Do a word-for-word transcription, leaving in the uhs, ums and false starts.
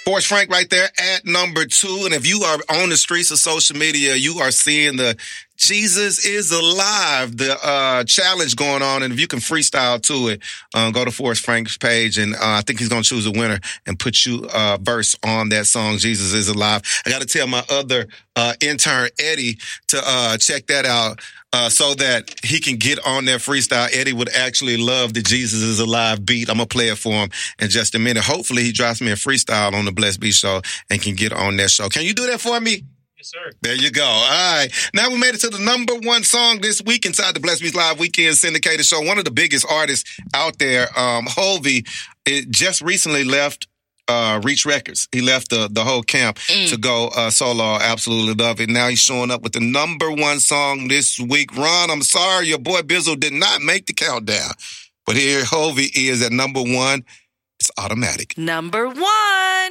Forrest Frank right there at number two. And if you are on the streets of social media, you are seeing the Jesus is Alive, the uh, challenge going on. And if you can freestyle to it, um, go to Forrest Frank's page. And uh, I think he's going to choose a winner and put you a uh, verse on that song, Jesus is Alive. I got to tell my other uh, intern, Eddie, to uh, check that out. Uh, so that he can get on that freestyle. Eddie would actually love the Jesus is Alive beat. I'm going to play it for him in just a minute. Hopefully he drops me a freestyle on the Blessed Beat Show and can get on that show. Can you do that for me? Yes, sir. There you go. All right. Now we made it to the number one song this week inside the Blessed Beats Live Weekend Syndicated Show. One of the biggest artists out there, um, Hovey, it just recently left Uh, Reach Records. He left the, the whole camp mm. to go uh, solo. Absolutely love it. Now he's showing up with the number one song this week. Ron, I'm sorry, your boy Bizzle did not make the countdown. But here Hovey is at number one. It's automatic. Number one.